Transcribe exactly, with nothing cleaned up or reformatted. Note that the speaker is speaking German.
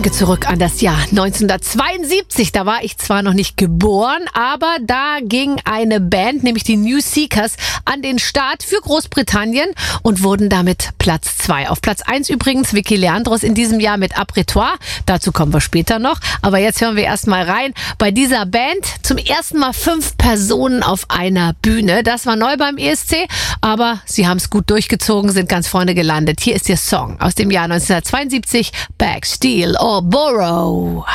denke zurück an das Jahr neunzehnhundertzweiundsiebzig. Da war ich zwar noch nicht geboren, aber da ging eine Band, nämlich die New Seekers, an den Start für Großbritannien und wurden damit Platz zwei. Auf Platz eins übrigens Vicky Leandros in diesem Jahr mit Apretoire. Dazu kommen wir später noch. Aber jetzt hören wir erstmal rein. Bei dieser Band zum ersten Mal fünf Personen auf einer Bühne. Das war neu beim E S C, aber sie haben es gut durchgezogen, sind ganz vorne gelandet. Hier ist ihr Song aus dem Jahr neunzehnhundertzweiundsiebzig, Bag, Steal or Borrow.